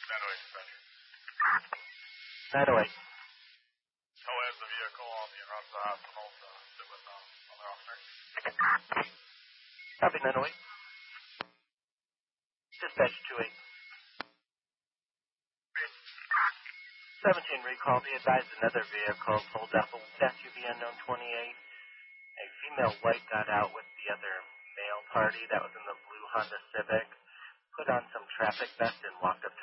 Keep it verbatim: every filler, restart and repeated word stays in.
nine oh eight dispatcher. nine oh eight. Tow has the vehicle on the run to the hospital to sit with um, other officer. Copy nine oh eight. Dispatch two eight. seventeen recall. Be advised another vehicle pulled up with S U V unknown twenty-eight. A female white got out with the other male party that was in the blue Honda Civic, put on some traffic vest and walked up to